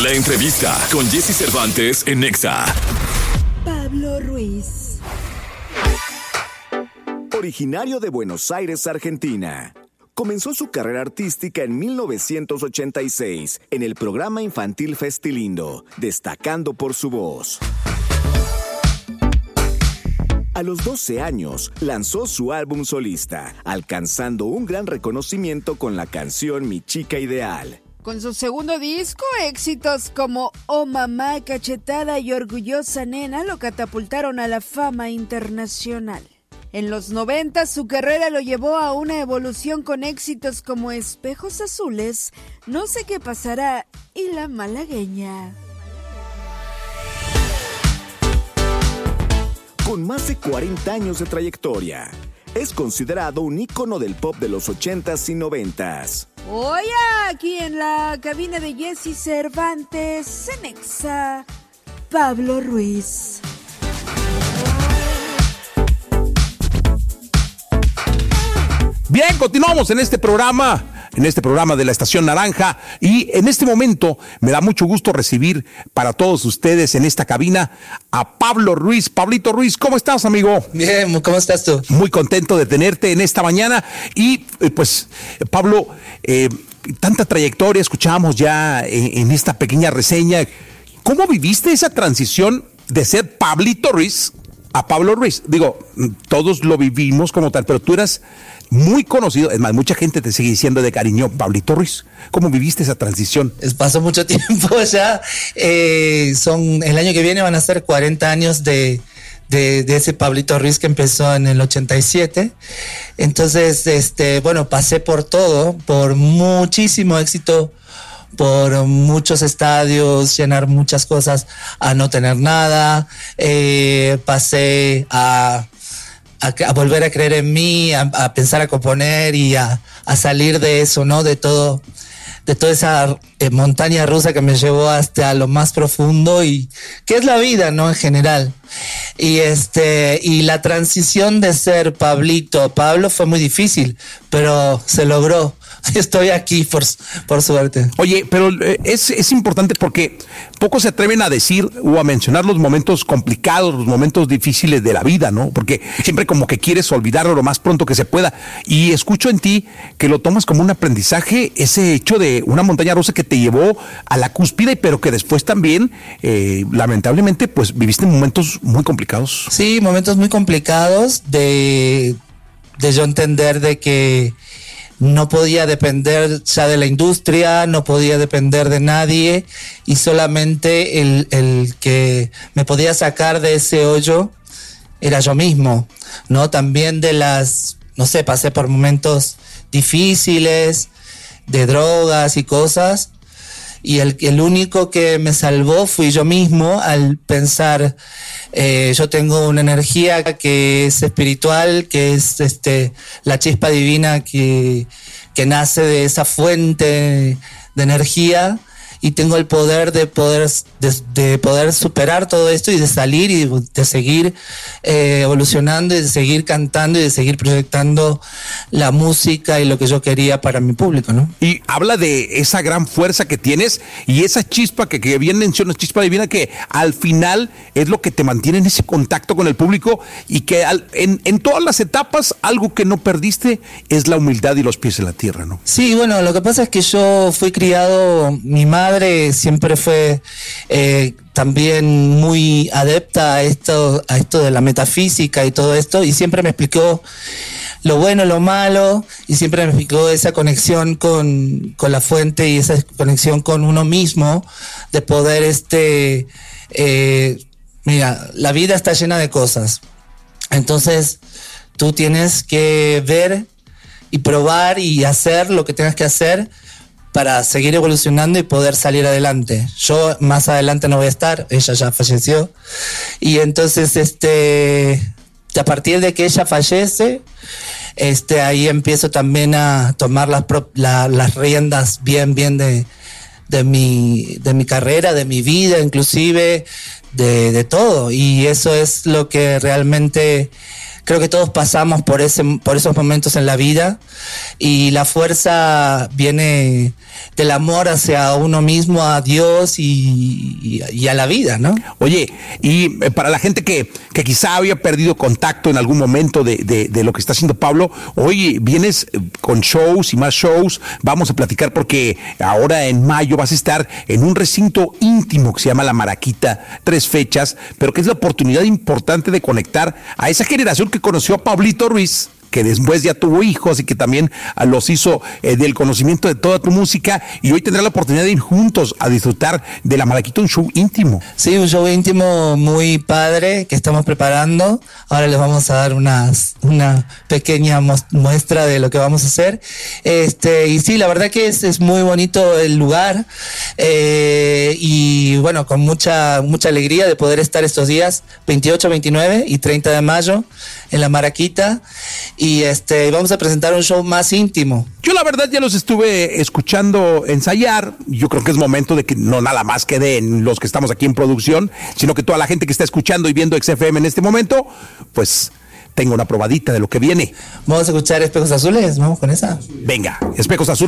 La entrevista con Jesse Cervantes en Nexa. Pablo Ruiz. Originario de Buenos Aires, Argentina. Comenzó su carrera artística en 1986 en el programa infantil Festilindo, destacando por su voz. A los 12 años, lanzó su álbum solista, alcanzando un gran reconocimiento con la canción Mi Chica Ideal. Con su segundo disco, éxitos como Oh Mamá, Cachetada y Orgullosa Nena lo catapultaron a la fama internacional. En los 90 su carrera lo llevó a una evolución con éxitos como Espejos Azules, No sé qué pasará y La Malagueña. Con más de 40 años de trayectoria, es considerado un ícono del pop de los 80s y 90s. Hoy aquí en la cabina de Jesse Cervantes, en Nexa, Pablo Ruiz. Bien, continuamos en este programa de la Estación Naranja, y en este momento me da mucho gusto recibir para todos ustedes en esta cabina a Pablo Ruiz. Pablito Ruiz, ¿cómo estás, amigo? Bien, ¿cómo estás tú? Muy contento de tenerte en esta mañana. Y pues, Pablo, tanta trayectoria escuchamos ya en esta pequeña reseña. ¿Cómo viviste esa transición de ser Pablito Ruiz a Pablo Ruiz? Digo, todos lo vivimos como tal, pero tú eras muy conocido, es más, mucha gente te sigue diciendo de cariño Pablito Ruiz. ¿Cómo viviste esa transición? Pasó mucho tiempo ya, el año que viene van a ser 40 años de ese Pablito Ruiz que empezó en el 87. Entonces, bueno, pasé por todo, por muchísimo éxito, por muchos estadios, llenar muchas cosas, a no tener nada, pasé a volver a creer en mí, a pensar a componer y a salir de eso, ¿no? De toda esa montaña rusa que me llevó hasta lo más profundo, y que es la vida, ¿no? En general. Y la transición de ser Pablito a Pablo fue muy difícil, pero se logró. Estoy aquí por suerte. Oye, pero es importante porque pocos se atreven a decir o a mencionar los momentos complicados, los momentos difíciles de la vida, ¿no? Porque siempre como que quieres olvidarlo lo más pronto que se pueda. Y escucho en ti que lo tomas como un aprendizaje, ese hecho de una montaña rusa que te llevó a la cúspide, pero que después también, lamentablemente, pues viviste momentos muy complicados. Sí, momentos muy complicados de yo entender de que no podía depender ya de la industria, no podía depender de nadie, y solamente el que me podía sacar de ese hoyo era yo mismo, ¿no? También pasé por momentos difíciles, de drogas y cosas, y el único que me salvó fui yo mismo al pensar, yo tengo una energía que es espiritual, que es la chispa divina que nace de esa fuente de energía, y tengo el poder de poder superar todo esto y de salir y de seguir evolucionando y de seguir cantando y de seguir proyectando la música y lo que yo quería para mi público, ¿no? Y habla de esa gran fuerza que tienes y esa chispa que bien mencionas, chispa divina, que al final es lo que te mantiene en ese contacto con el público, y que en todas las etapas algo que no perdiste es la humildad y los pies en la tierra, ¿no? Sí, bueno, lo que pasa es que yo fui criado, mi madre siempre fue también muy adepta a esto de la metafísica y todo esto, y siempre me explicó lo bueno, lo malo, y siempre me explicó esa conexión con la fuente y esa conexión con uno mismo, de poder mira, la vida está llena de cosas, entonces tú tienes que ver y probar y hacer lo que tengas que hacer para seguir evolucionando y poder salir adelante. Yo más adelante no voy a estar, ella ya falleció, y entonces a partir de que ella fallece, ahí empiezo también a tomar las riendas bien de mi carrera, de mi vida, inclusive de todo, y eso es lo que realmente Creo que todos pasamos por esos momentos en la vida, y la fuerza viene del amor hacia uno mismo, a Dios y a la vida, ¿no? Oye, y para la gente que quizá había perdido contacto en algún momento de lo que está haciendo Pablo, hoy vienes con shows y más shows. Vamos a platicar porque ahora en mayo vas a estar en un recinto íntimo que se llama La Maraquita, 3 fechas, pero que es la oportunidad importante de conectar a esa generación que conoció a Pablito Ruiz, que después ya tuvo hijos y que también los hizo del conocimiento de toda tu música, y hoy tendrá la oportunidad de ir juntos a disfrutar de La Maraquita, un show íntimo. Sí, un show íntimo muy padre que estamos preparando. Ahora les vamos a dar una pequeña muestra de lo que vamos a hacer. Y sí, la verdad que es muy bonito el lugar, y bueno, con mucha alegría de poder estar estos días 28, 29 y 30 de mayo en La Maraquita. Y vamos a presentar un show más íntimo. Yo la verdad ya los estuve escuchando ensayar. Yo creo que es momento de que no nada más quede en los que estamos aquí en producción, sino que toda la gente que está escuchando y viendo XFM en este momento, pues tenga una probadita de lo que viene. Vamos a escuchar Espejos Azules, vamos con esa. Venga, Espejos Azules.